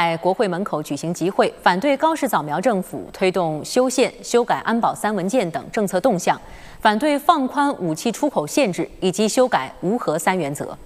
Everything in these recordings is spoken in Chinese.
在国会门口举行集会，反对高市早苗政府推动修宪、修改安保3文件等政策动向，反对放宽武器出口限制以及修改无核3原则。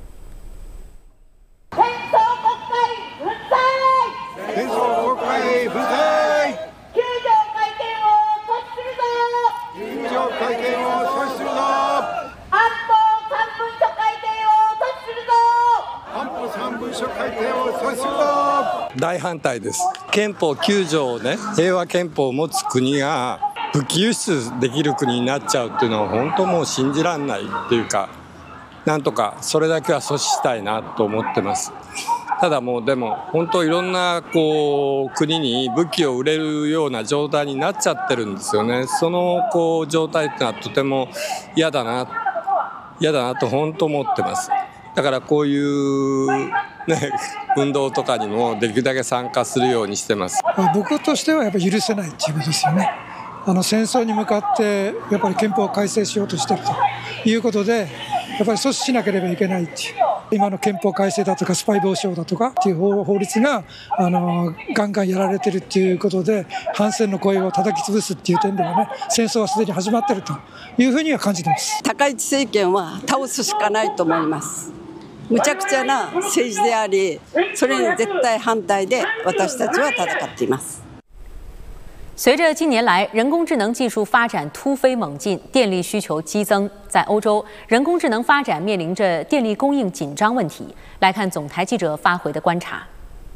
大反対です。憲法9条をね、平和憲法を持つ国が武器輸出できる国になっちゃうっていうのは本当もう信じられないっていうか、なんとかそれだけは阻止したいなと思ってます。ただもうでも本当いろんな国に武器を売れるような状態になっちゃってるんですよね。その状態っていうのはとても嫌だなと本当思ってます。だからこういう運動とかにもできるだけ参加するようにしてます。 僕としてはやっぱり許せないっていうことですよね。戦争に向かってやっぱり憲法を改正しようとしているということで、やっぱり阻止しなければいけないっていう。今の憲法改正だとかスパイ防止法だとかっていう法律がガンガンやられてるっていうことで、反戦の声を叩き潰すっていう点ではね、戦争はすでに始まってるというふうには感じています。 高市政権は倒すしかないと思います。無茶苦茶な政治であり、それに絶対反対で私たちは戦っています。 随着近年来人工智能技术发展突飞猛进，电力需求激增，在欧洲，人工智能发展面临着电力供应紧张问题。来看总台记者发回的观察。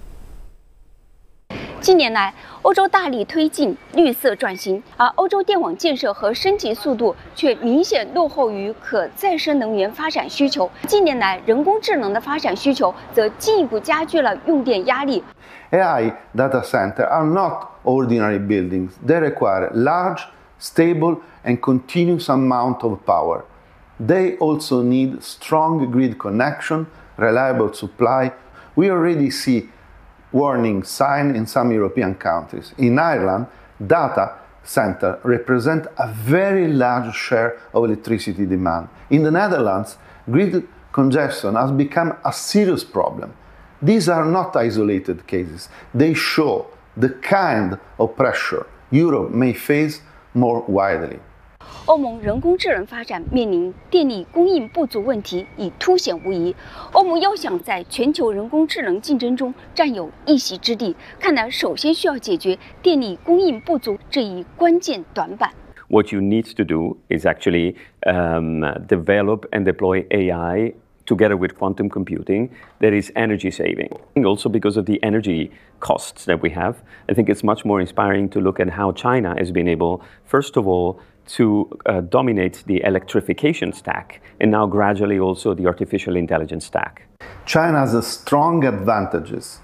近年来，欧洲大力推进绿色转型，而欧洲电网建设和升级速度却明显落后于可再生能源发展需求。近年来，人工智能的发展需求则进一步加剧了用电压力。 AI data centers are not ordinary buildings. They require large, stable, and continuous amount of power. They also need strong grid connection, reliable supply. We already see warning signs in some European countries. In Ireland, data centers represent a very large share of electricity demand. In the Netherlands, grid congestion has become a serious problem. These are not isolated cases. They show the kind of pressure Europe may face more widely. 欧盟人工智能发展面临电力供应不足问题已凸显无疑。欧盟要想在全球人工智能竞争中占有一席之地，看来首先需要解决电力供应不足这一关键短板。 What you need to do is actually develop and deploy AI together with quantum computing that is energy saving. Also because of the energy costs that we have, I think it's much more inspiring to look at how China has been able, first of all, to dominate the electrification stack, and now gradually also the artificial intelligence stack. China has strong advantages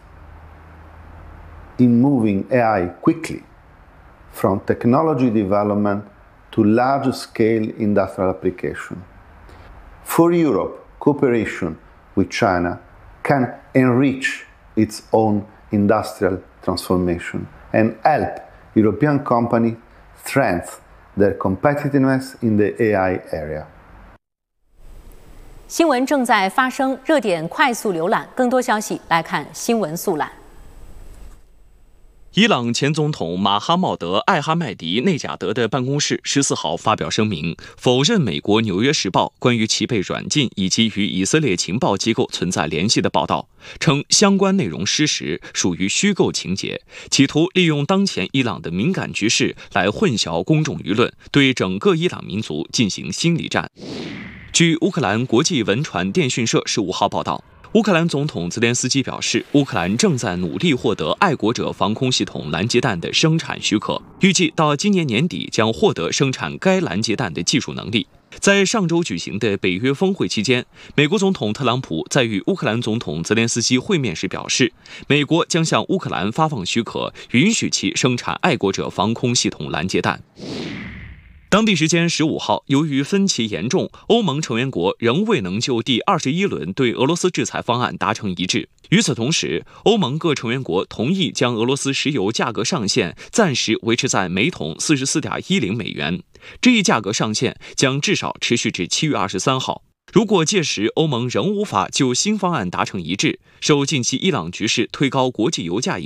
in moving AI quickly from technology development to large-scale industrial application. For Europe, cooperation with China can enrich its own industrial transformation and help European companies strengthen their competitiveness in the AI area. 新闻正在发生，热点快速浏览，更多消息来看新闻速览。 伊朗前总统马哈茂德·艾哈迈迪内贾德的办公室14号发表声明，否认美国《纽约时报》关于其被软禁以及与以色列情报机构存在联系的报道，称相关内容失实，属于虚构情节，企图利用当前伊朗的敏感局势来混淆公众舆论，对整个伊朗民族进行心理战。据乌克兰国际文传电讯社15号报道，乌克兰总统泽连斯基表示，乌克兰正在努力获得爱国者防空系统拦截弹的生产许可，预计到今年年底将获得生产该拦截弹的技术能力。在上周举行的北约峰会期间，美国总统特朗普在与乌克兰总统泽连斯基会面时表示，美国将向乌克兰发放许可，允许其生产爱国者防空系统拦截弹。当地时间15号，由于分歧严重，欧盟成员国仍未能就第21轮对俄罗斯制裁方案达成一致。与此同时，欧盟各成员国同意将俄罗斯石油价格上限暂时维持在每桶44.10美元，这一价格上限将至少持续至7月23号。如果届时欧盟仍无法就新方案达成一致，受近期伊朗局势推高国际油价影